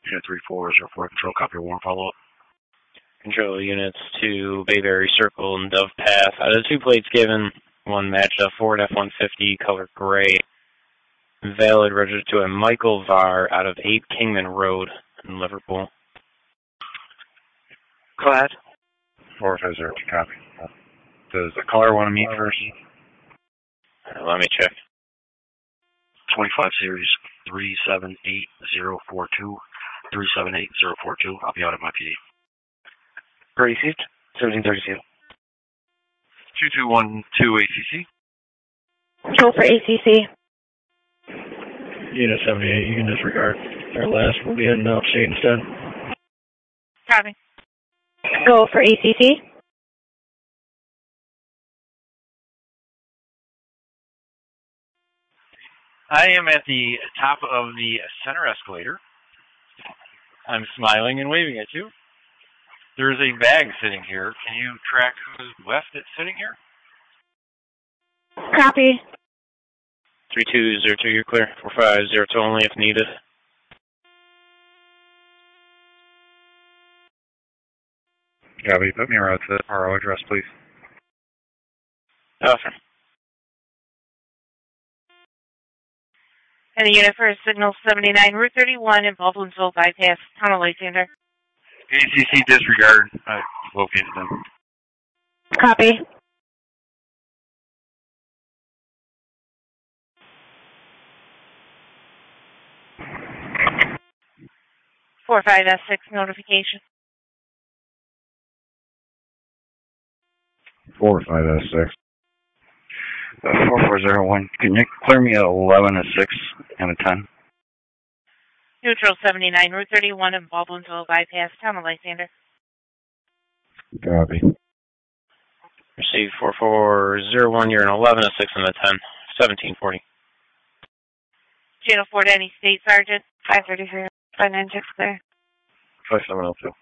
Unit 3404, control, copy your warrant follow-up. Control units to Bayberry Circle and Dove Path. Out of the 2 plates given, one matched a Ford F-150, color gray. Valid, registered to a Michael Var out of 8 Kingman Road in Liverpool. Go ahead. 450, copy. Does the caller want to meet first? Let me check. 25 series 378042. 378042. I'll be out at my PD. Received. 1732. 2212 ACC. Control for ACC. Unit 78, you can disregard our last. We'll be heading upstate instead. Copy. Go for ACC. I am at the top of the center escalator. I'm smiling and waving at you. There's a bag sitting here. Can you track who's left that's sitting here? Copy. 3202, you're clear. 4502 only if needed. Copy. Put me around to the RO address, please. Awesome. And the unit for signal 79, Route 31 in Baldwinsville bypass, Tunnel Lysander. ACC disregard. I located them. Copy. Four 5S6 notification. 4506. 4401. Can you clear me at 11, a 6, and a 10? Neutral 79, Route 31 in Baldwinsville bypass, Tunnel Lysander. Copy. Receive 4401, you're an 11, a 6, and a 10. 1740. Channel 4 to any state sergeant. 533, 596 clear. 5702.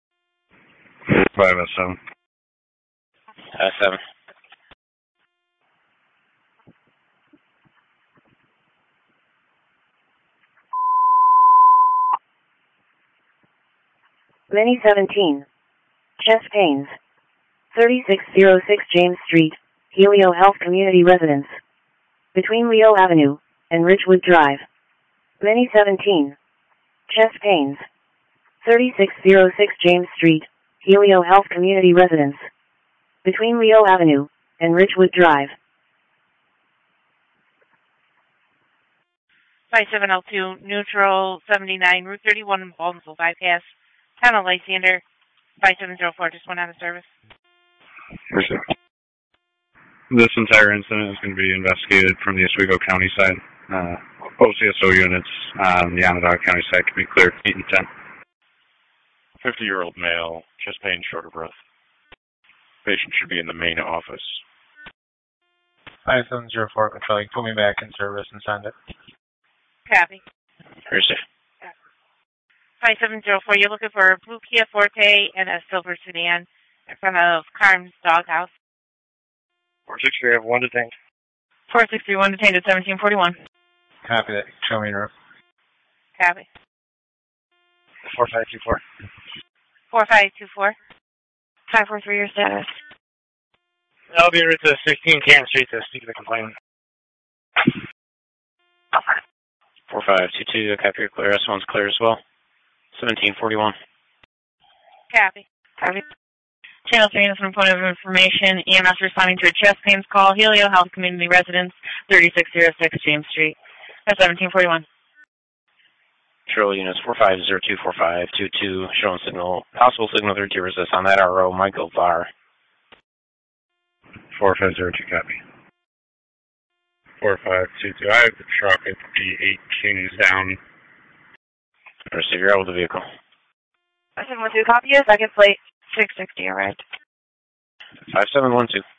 507. 7. Mini 17. Chest pains. 3606 James Street, Helio Health Community Residence. Between Leo Avenue and Ridgewood Drive. Mini 17. Chest pains. 3606 James Street, Helio Health Community Residence. Between Leo Avenue and Ridgewood Drive. 5702, neutral 79, Route 31 in Baldwinsville bypass, Tunnel Lysander. 5704 just went out of service. This entire incident is going to be investigated from the Oswego County side. OCSO units on the Onondaga County side can be cleared 8 and 10. 50-year-old male, chest pain, short of breath. Patient should be in the main office. 5704, control. You put me back in service and send it. Copy. Receive. 5704, you're looking for a blue Kia Forte and a silver sedan in front of Carm's Doghouse. 463, I have one detained. 461 detained at 1741. Copy that. Show me your. Copy. 4524. 4524. 543, your status. I'll be en route to 16 Canton Street to speak to the complainant. 4522, copy your clear. S1's clear as well. 1741. Copy. Copy. Channel 3 has an point of information. EMS responding to a chest pains call. Helio Health Community Residence, 3606 James Street. At 1741. Control units 4502, 4522, showing signal, possible signal 32 resist on that RO, Michael Var. 4502, copy. 4522, I have the truck at the 18 is down. Receive, you're out with the vehicle. I said, 1-2, copy is second plate, 660, alright. 5712.